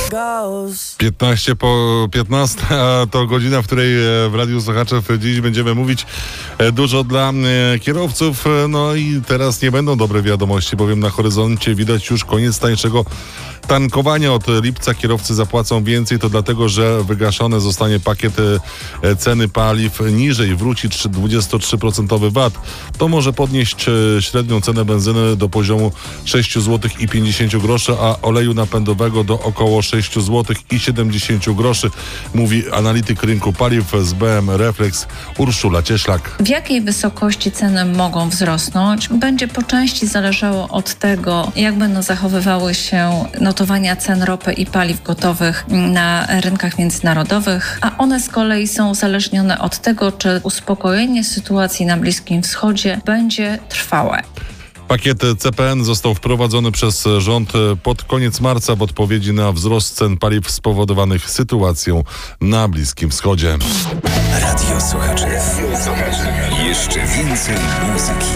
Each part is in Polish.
15 po 15, a to godzina, w której w Radiu Sochaczew dziś będziemy mówić dużo dla kierowców. No i teraz nie będą dobre wiadomości, bowiem na horyzoncie widać już koniec tańszego tankowania. Od lipca kierowcy zapłacą więcej, to dlatego, że wygaszony zostanie pakiet ceny paliw niżej. Wróci 23% VAT. To może podnieść średnią cenę benzyny do poziomu 6 zł i 50 groszy, a oleju napędowego do około 6 zł i 70 groszy, mówi analityk rynku paliw z BM Reflex Urszula Cieślak. W jakiej wysokości ceny mogą wzrosnąć, będzie po części zależało od tego, jak będą zachowywały się notowania cen ropy i paliw gotowych na rynkach międzynarodowych, a one z kolei są uzależnione od tego, czy uspokojenie sytuacji na Bliskim Wschodzie będzie trwałe. Pakiet CPN został wprowadzony przez rząd pod koniec marca w odpowiedzi na wzrost cen paliw spowodowanych sytuacją na Bliskim Wschodzie. Radio Sochaczew. Jeszcze więcej muzyki.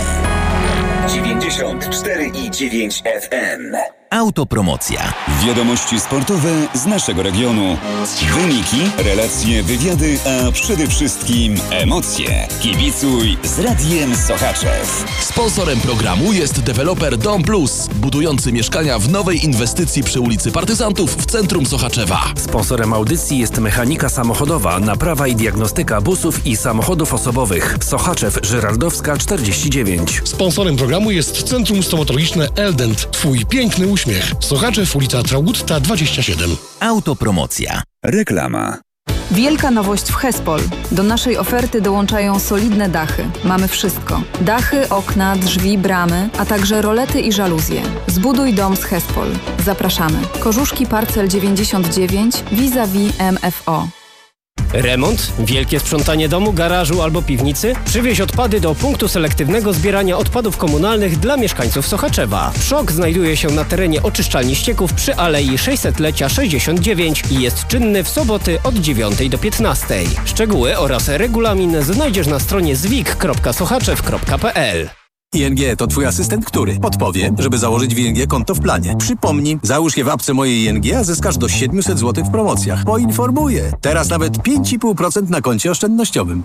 94,9 FM. Autopromocja. Wiadomości sportowe z naszego regionu. Wyniki, relacje, wywiady, a przede wszystkim emocje. Kibicuj z Radiem Sochaczew. Sponsorem programu jest deweloper Dom Plus, budujący mieszkania w nowej inwestycji przy ulicy Partyzantów w centrum Sochaczewa. Sponsorem audycji jest Mechanika Samochodowa, naprawa i diagnostyka busów i samochodów osobowych. Sochaczew, Żyrardowska 49. Sponsorem programu jest Centrum Stomatologiczne Eldent. Twój piękny uśmiech. Sochaczew, ulica Traugutta 27. Autopromocja. Reklama. Wielka nowość w Hespol. Do naszej oferty dołączają solidne dachy. Mamy wszystko. Dachy, okna, drzwi, bramy, a także rolety i żaluzje. Zbuduj dom z Hespol. Zapraszamy. Korzuszki Parcel 99 vis-a-vis MFO. Remont, wielkie sprzątanie domu, garażu albo piwnicy? Przywieź odpady do punktu selektywnego zbierania odpadów komunalnych dla mieszkańców Sochaczewa. PSZOK znajduje się na terenie oczyszczalni ścieków przy Alei 600-lecia 69 i jest czynny w soboty od 9 do 15. Szczegóły oraz regulamin znajdziesz na stronie zwik.sochaczew.pl. ING to twój asystent, który podpowie, żeby założyć w ING konto w planie. Przypomnij, załóż je w apce mojej ING, a zyskasz do 700 zł w promocjach. Poinformuję. Teraz nawet 5,5% na koncie oszczędnościowym.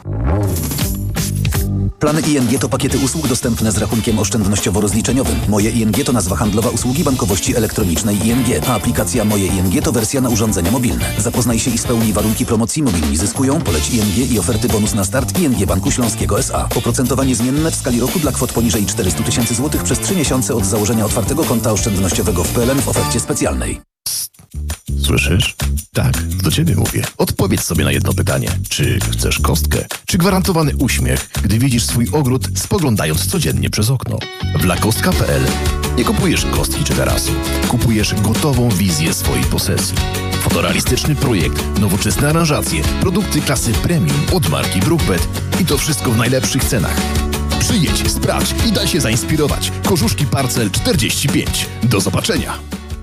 Plany ING to pakiety usług dostępne z rachunkiem oszczędnościowo-rozliczeniowym. Moje ING to nazwa handlowa usługi bankowości elektronicznej ING, a aplikacja Moje ING to wersja na urządzenia mobilne. Zapoznaj się i spełnij warunki promocji. Mobilni zyskują, poleć ING i oferty bonus na start ING Banku Śląskiego S.A. Oprocentowanie zmienne w skali roku dla kwot poniżej 400 000 zł przez 3 miesiące od założenia otwartego konta oszczędnościowego w PLN w ofercie specjalnej. Słyszysz? Tak, do ciebie mówię. Odpowiedz sobie na jedno pytanie. Czy chcesz kostkę? Czy gwarantowany uśmiech, gdy widzisz swój ogród, spoglądając codziennie przez okno? W lakostka.pl nie kupujesz kostki czy tarasu. Kupujesz gotową wizję swojej posesji. Fotorealistyczny projekt, nowoczesne aranżacje, produkty klasy premium od marki Brookbet i to wszystko w najlepszych cenach. Przyjedź, sprawdź i daj się zainspirować. Korzuszki Parcel 45. Do zobaczenia.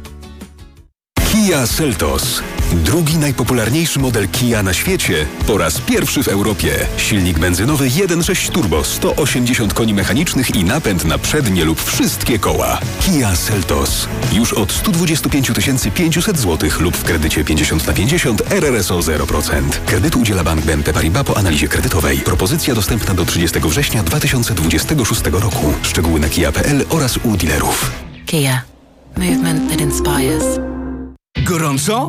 Kia Seltos. Drugi najpopularniejszy model Kia na świecie po raz pierwszy w Europie. Silnik benzynowy 1.6 turbo, 180 koni mechanicznych i napęd na przednie lub wszystkie koła. Kia Seltos. Już od 125 500 zł lub w kredycie 50/50 RRSO 0%. Kredytu udziela Bank BNP Paribas po analizie kredytowej. Propozycja dostępna do 30 września 2026 roku. Szczegóły na kia.pl oraz u dealerów. Kia. Movement that inspires. Gorąco?